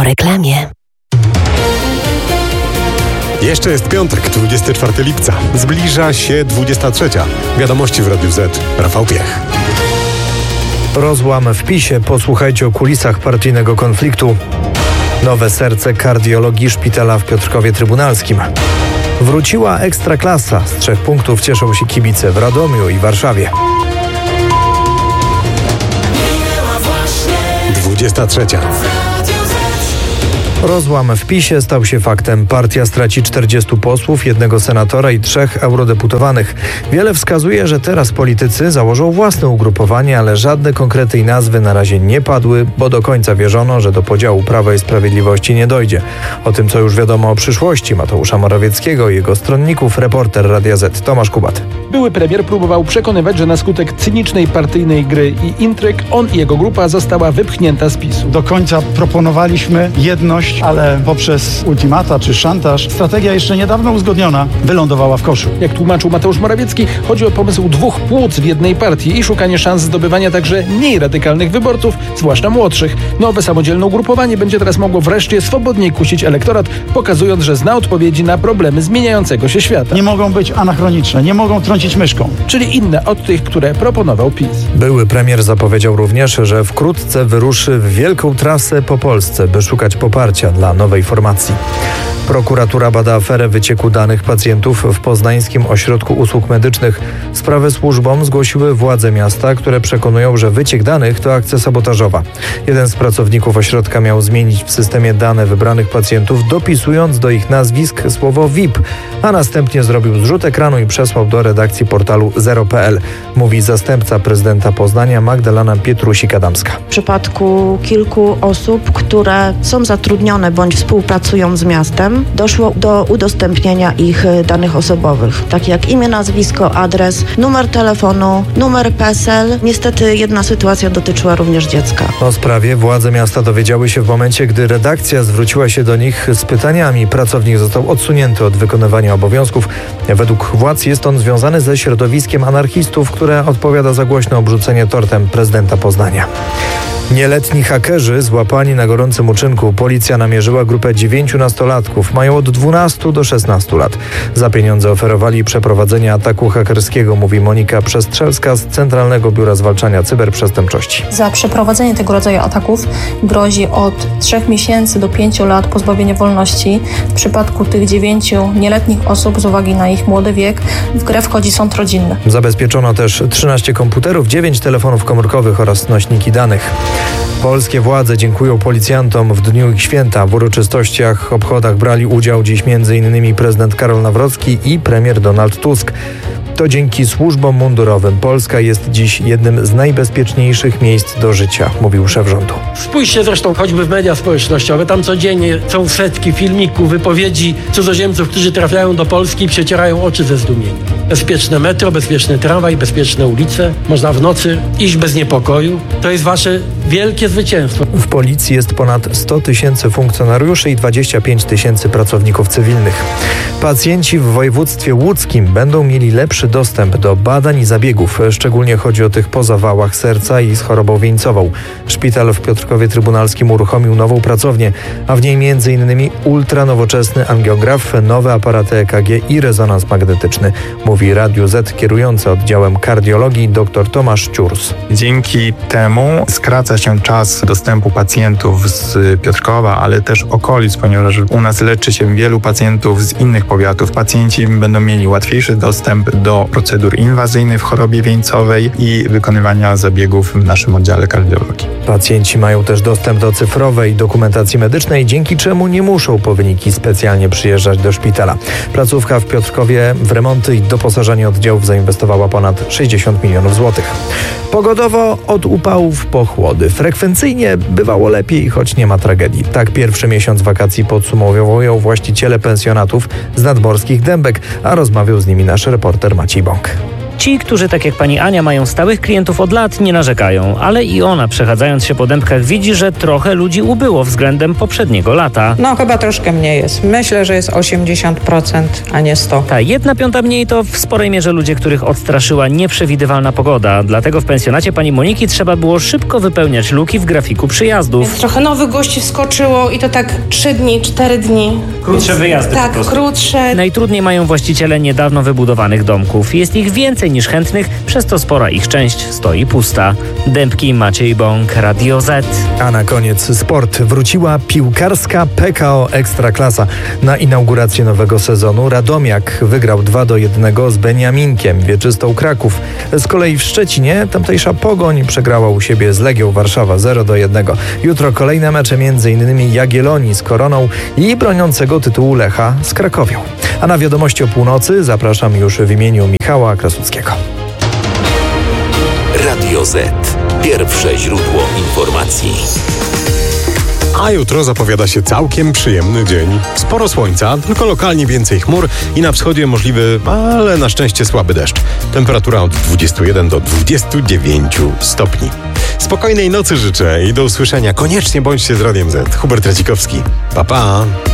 reklamie. Jeszcze jest piątek, 24 lipca. Zbliża się 23. Wiadomości w Radiu Z. Rafał Piech. Rozłam w PiS-ie. Posłuchajcie o kulisach partyjnego konfliktu. Nowe serce kardiologii szpitala w Piotrkowie Trybunalskim. Wróciła Ekstraklasa. Z 3 punktów cieszą się kibice w Radomiu i Warszawie. 23. Rozłam w PiS-ie stał się faktem. Partia straci 40 posłów, 1 senatora i 3 eurodeputowanych. Wiele wskazuje, że teraz politycy założą własne ugrupowanie, ale żadne konkrety i nazwy na razie nie padły, bo do końca wierzono, że do podziału Prawa i Sprawiedliwości nie dojdzie. O tym, co już wiadomo o przyszłości Mateusza Morawieckiego i jego stronników, reporter Radia Z Tomasz Kubat. Były premier próbował przekonywać, że na skutek cynicznej partyjnej gry i intryg on i jego grupa została wypchnięta z PiS-u. Do końca proponowaliśmy jedność, ale poprzez ultimata czy szantaż strategia jeszcze niedawno uzgodniona wylądowała w koszu. Jak tłumaczył Mateusz Morawiecki, chodzi o pomysł 2 płuc w jednej partii i szukanie szans zdobywania także mniej radykalnych wyborców, zwłaszcza młodszych. Nowe samodzielne ugrupowanie będzie teraz mogło wreszcie swobodniej kusić elektorat, pokazując, że zna odpowiedzi na problemy zmieniającego się świata. Nie mogą być anachroniczne, nie mogą trącić myszką. Czyli inne od tych, które proponował PiS. Były premier zapowiedział również, że wkrótce wyruszy w wielką trasę po Polsce, by szukać poparcia dla nowej formacji. Prokuratura bada aferę wycieku danych pacjentów w Poznańskim Ośrodku Usług Medycznych. Sprawę służbom zgłosiły władze miasta, które przekonują, że wyciek danych to akcja sabotażowa. Jeden z pracowników ośrodka miał zmienić w systemie dane wybranych pacjentów, dopisując do ich nazwisk słowo VIP, a następnie zrobił zrzut ekranu i przesłał do redakcji portalu zero.pl, mówi zastępca prezydenta Poznania Magdalena Pietrusi-Adamska. W przypadku kilku osób, które są zatrudnione bądź współpracują z miastem, doszło do udostępnienia ich danych osobowych, takie jak imię, nazwisko, adres, numer telefonu, numer PESEL. Niestety jedna sytuacja dotyczyła również dziecka. O sprawie władze miasta dowiedziały się w momencie, gdy redakcja zwróciła się do nich z pytaniami. Pracownik został odsunięty od wykonywania obowiązków. Według władz jest on związany ze środowiskiem anarchistów, które odpowiada za głośne obrzucenie tortem prezydenta Poznania. Nieletni hakerzy złapani na gorącym uczynku. Policja namierzyła grupę 9 nastolatków. Mają od 12 do 16 lat. Za pieniądze oferowali przeprowadzenie ataku hakerskiego, mówi Monika Przestrzelska z Centralnego Biura Zwalczania Cyberprzestępczości. Za przeprowadzenie tego rodzaju ataków grozi od 3 miesięcy do 5 lat pozbawienia wolności. W przypadku tych 9 nieletnich osób z uwagi na ich młody wiek w grę wchodzi sąd rodzinny. Zabezpieczono też 13 komputerów, 9 telefonów komórkowych oraz nośniki danych. Polskie władze dziękują policjantom w dniu ich święta. W uroczystościach, obchodach brali udział dziś m.in. prezydent Karol Nawrocki i premier Donald Tusk. To dzięki służbom mundurowym Polska jest dziś jednym z najbezpieczniejszych miejsc do życia, mówił szef rządu. Spójrzcie zresztą choćby w media społecznościowe. Tam codziennie są setki filmików, wypowiedzi cudzoziemców, którzy trafiają do Polski i przecierają oczy ze zdumienia. Bezpieczne metro, bezpieczny tramwaj, bezpieczne ulice. Można w nocy iść bez niepokoju. To jest wasze wielkie zwycięstwo. W policji jest ponad 100 000 funkcjonariuszy i 25 000 pracowników cywilnych. Pacjenci w województwie łódzkim będą mieli lepszy dostęp do badań i zabiegów. Szczególnie chodzi o tych po zawałach serca i z chorobą wieńcową. Szpital w Piotrkowie Trybunalskim uruchomił nową pracownię, a w niej m.in. ultranowoczesny angiograf, nowe aparaty EKG i rezonans magnetyczny, mówi Radiu Z kierujący oddziałem kardiologii dr Tomasz Ciurs. Dzięki temu skraca się czas dostępu pacjentów z Piotrkowa, ale też okolic, ponieważ u nas leczy się wielu pacjentów z innych powiatów. Pacjenci będą mieli łatwiejszy dostęp do procedur inwazyjnych w chorobie wieńcowej i wykonywania zabiegów w naszym oddziale kardiologii. Pacjenci mają też dostęp do cyfrowej dokumentacji medycznej, dzięki czemu nie muszą po wyniki specjalnie przyjeżdżać do szpitala. Placówka w Piotrkowie w remonty i doposażenie oddziałów zainwestowała ponad 60 milionów złotych. Pogodowo od upałów po chłody. Frekwencyjnie bywało lepiej, choć nie ma tragedii. Tak pierwszy miesiąc wakacji podsumowują właściciele pensjonatów z nadmorskich Dębek, a rozmawiał z nimi nasz reporter Maciej Bąk. Ci, którzy tak jak pani Ania mają stałych klientów od lat, nie narzekają, ale i ona, przechadzając się po Dębkach, widzi, że trochę ludzi ubyło względem poprzedniego lata. No chyba troszkę mniej jest. Myślę, że jest 80%, a nie 100%. Ta 1/5 mniej to w sporej mierze ludzie, których odstraszyła nieprzewidywalna pogoda. Dlatego w pensjonacie pani Moniki trzeba było szybko wypełniać luki w grafiku przyjazdów. Trochę nowych gości wskoczyło i to tak 3 dni, 4 dni. Krótsze wyjazdy. Tak, krótsze. Najtrudniej mają właściciele niedawno wybudowanych domków. Jest ich więcej niż chętnych, przez to spora ich część stoi pusta. Dębki, Maciej Bąk, Radio Z. A na koniec sport. Wróciła piłkarska PKO Ekstraklasa. Na inaugurację nowego sezonu Radomiak wygrał 2-1 z Beniaminkiem, Wieczystą Kraków. Z kolei w Szczecinie tamtejsza Pogoń przegrała u siebie z Legią Warszawa 0-1. Jutro kolejne mecze, m.in. Jagiellonii z Koroną i broniącego tytułu Lecha z Krakowią. A na wiadomości o północy zapraszam już w imieniu Michała Krasuckiego. Radio Z. Pierwsze źródło informacji. A jutro zapowiada się całkiem przyjemny dzień. Sporo słońca, tylko lokalnie więcej chmur i na wschodzie możliwy, ale na szczęście słaby deszcz. Temperatura od 21 do 29 stopni. Spokojnej nocy życzę i do usłyszenia. Koniecznie bądźcie z Radiem Z. Hubert Radzikowski. Pa, pa.